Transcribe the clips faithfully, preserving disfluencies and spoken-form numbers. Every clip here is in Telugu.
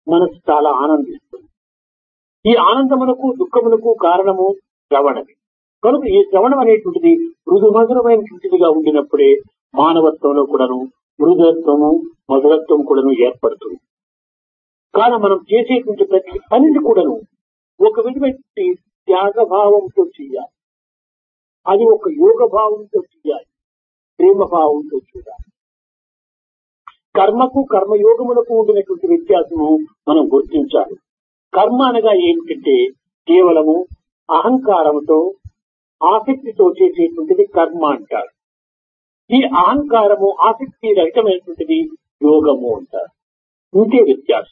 మనసు చాలా ఆనందిస్తుంది. ఈ ఆనందమునకు దుఃఖమునకు కారణము శ్రవణమే. కనుక ఈ శ్రవణం అనేటువంటిది మృదు మధురమైనటువంటిదిగా ఉండినప్పుడే మానవత్వంలో కూడాను మృదుత్వము మధురత్వం కూడాను ఏర్పడుతుంది. కానీ మనం చేసేటువంటి ప్రతి పనిని కూడాను ఒక విధమైన త్యాగభావంతో చేయాలి. అది ఒక యోగ భావంతో చేయాలి, ప్రేమ భావంతో చేయాలి. కర్మకు కర్మయోగములకు ఉండినటువంటి వ్యత్యాసము మనం గుర్తించాలి. కర్మ అనగా ఏమిటంటే కేవలము అహంకారముతో ఆసక్తితో చేసేటువంటిది కర్మ అంటారు. ఈ అహంకారము ఆసక్తి రహితమైనటువంటిది యోగము అంటారు. ఇంతే వ్యత్యాసం.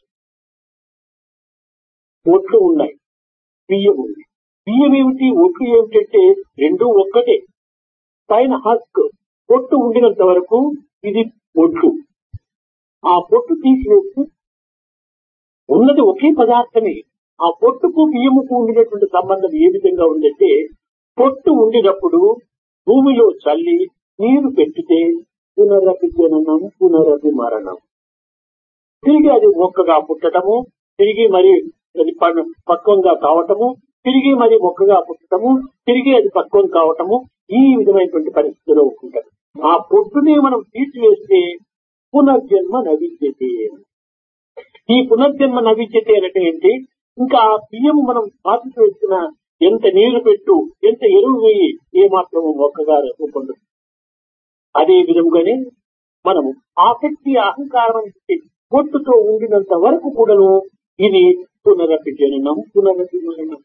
ఒట్లు ఉన్నాయి, బియ్యం ఉంది. బియ్యం ఏమిటి, ఒట్లు ఏమిటంటే రెండూ ఒక్కటే. పైన హస్క్ పొట్టు ఉండినంత వరకు ఇది ఒట్లు. ఆ పొట్టు తీసివేసి ఉన్నది ఒకే పదార్థమే. ఆ పొట్టుకు బియ్యముకు ఉండినటువంటి సంబంధం ఏ విధంగా ఉందంటే, పొట్టు ఉండినప్పుడు భూమిలో చల్లి నీరు పెట్టితే పునరపి జననం పునరపి మరణం. తిరిగి అది మొక్కగా పుట్టటము, తిరిగి మరి అది పక్వంగా కావటము, తిరిగి మరి మొక్కగా పుట్టటము, తిరిగి అది పక్వం కావటము, ఈ విధమైనటువంటి పరిస్థితిలో ఉంటుంది. ఆ పొట్టుని మనం తీసివేస్తే పునర్జన్మ నవిద్యతే. ఈ పునర్జన్మ నవిద్యతే అంటే ఏంటి? ఇంకా ఆ బియ్యము మనం పాతి వేసిన ఎంత నీరు పెట్టు, ఎంత ఎరువు వేయి, ఏ మాత్రము మొక్కగా రూపొందదు. అదే విధంగానే మనము ఆసక్తి అహంకారం పొట్టుతో ఉండినంత వరకు కూడాను ఇది పునరపి జననం పునరపి మరణం.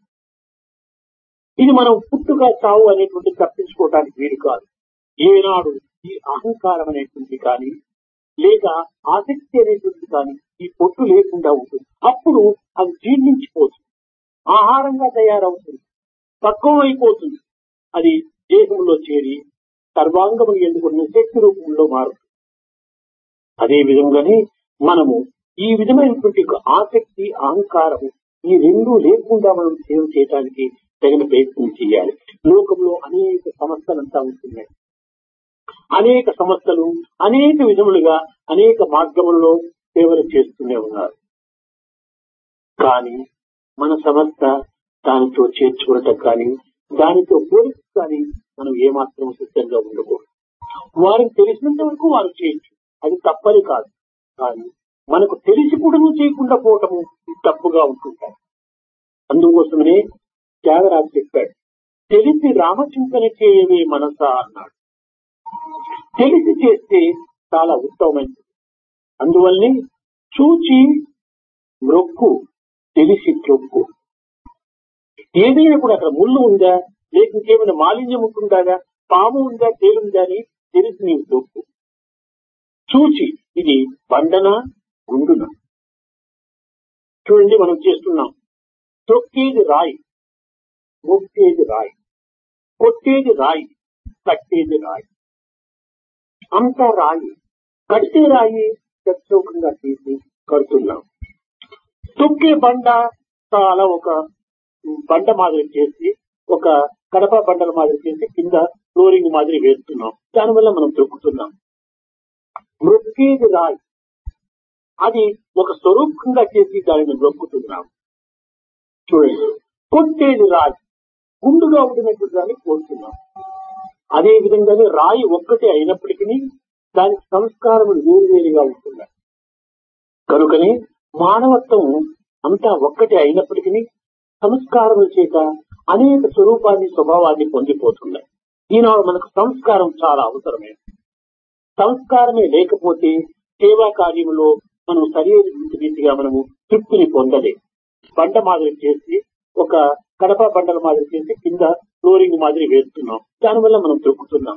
ఇది మనం పుట్టుగా చావు అనేటువంటి తప్పించుకోవడానికి వీలు కాదు. ఏనాడు ఈ అహంకారం అనేటువంటి కానీ లేక ఆసక్తి అనేటువంటి కానీ ఈ పొట్టు లేకుండా ఉంటుంది, అప్పుడు అది జీర్ణించిపోతుంది, ఆహారంగా తయారవుతుంది, పక్వం అయిపోతుంది. అది దేహంలో చేరి సర్వాంగము ఎందుకున్న శక్తి రూపంలో మారుతుంది. అదే విధంగానే మనము ఈ విధమైనటువంటి ఆసక్తి అహంకారము ఈ రెండు లేకుండా మనం సేవ చేయడానికి తగిన ప్రయత్నం చేయాలి. లోకంలో అనేక సమస్యలంతా ఉంటున్నాయి. అనేక సంస్థలు అనేక విధములుగా అనేక మార్గములలో సేవలు చేస్తూనే ఉన్నారు. కానీ మన సంస్థ దానితో చేర్చుకోవటం కానీ దానితో పోలిక కానీ మనం ఏమాత్రం సిద్ధంగా ఉండకూడదు. వారికి తెలిసినంత వరకు వారు చేయొచ్చు, అది తప్పని కాదు. కానీ మనకు తెలిసి కూడా చేయకుండా పోవటము తప్పుగా ఉంటుంటారు. అందుకోసమనే త్యాగరాజు చెప్పాడు, తెలిసి రామచింతన చేయవే మనసా అన్నాడు. తెలిసి చేస్తే చాలా ఉత్తమమైనది. అందువల్లనే చూచి మ్రొక్కు, తెలిసి త్రొక్కు. ఏదైనా కూడా అక్కడ ముళ్ళు ఉందా, లేక ఇంకేమైనా మాలిన్యం ఉంటుందా, పాము ఉందా, తేలుందా అని తెలిసి నీవు తొక్కు. చూచి ఇది బండన గుండున. చూడండి, మనం చేస్తున్నాం. తొక్కేది రాయి, మొక్కేది రాయి, కొట్టేది రాయి, కట్టేది రాయి, అంతా రాయి. కట్టే రాయి ప్రత్యేకంగా తీసి కడుతున్నాం. తొక్కే బండ చాలా ఒక బండ మాదిరి చేసి, ఒక కడప బండల మాదిరి చేసి కింద ఫ్లోరింగ్ మాదిరి వేస్తున్నాం. దానివల్ల మనం తొక్కుతున్నాం. మొక్కేది రాయి, అది ఒక స్వరూపంగా చేసి దానిని మొక్కుతున్నాం. చూడండి, కొట్టేది రాయి, గుండుగా ఉండినటువంటి దాన్ని కోరుతున్నాం. అదే విధంగానే రాయి ఒక్కటే అయినప్పటికీ దానికి సంస్కారములు వేరువేరుగా ఉంటున్నాయి. కనుకనే మానవత్వం అంతా ఒక్కటే అయినప్పటికీ సంస్కారముల చేత అనేక స్వరూపాన్ని స్వభావాన్ని పొందిపోతున్నాయి. ఈనాడు మనకు సంస్కారం చాలా అవసరమే. సంస్కారమే లేకపోతే సేవా కార్యములో మనం సరైన రీతిగా మనము తృప్తిని పొందలే. బండ మాదిరి చేసి, ఒక కడప బండల మాదిరి చేసి కింద ఫ్లోరింగ్ మాదిరి వేస్తున్నాం. దానివల్ల మనం తొక్కుతున్నాం.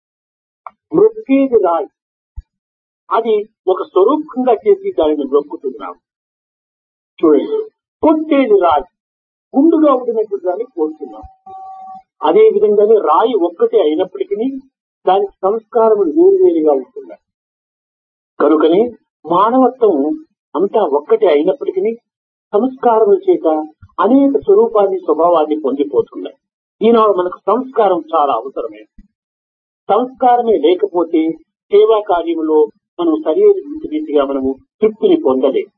మొక్కేది రాయి, అది ఒక స్వరూపంగా చేసి దానిని మొక్కుతున్నాం. చూడండి, కొట్టేది రాయి, గుండుగా ఉండినటువంటి దాన్ని కోరుతున్నాం. అదే విధంగానే రాయి ఒక్కటే అయినప్పటికీ దానికి సంస్కారములు వేరువేరుగా ఉంటున్నాయి. కనుకనే మానవత్వం అంతా ఒక్కటే అయినప్పటికీ సంస్కారముల చేత అనేక స్వరూపాన్ని స్వభావాన్ని పొందిపోతున్నాయి. ఈనాడు మనకు సంస్కారం చాలా అవసరమే. సంస్కారమే లేకపోతే సేవా కార్యములో మనం సరైన రీతిగా మనము తృప్తిని పొందలే.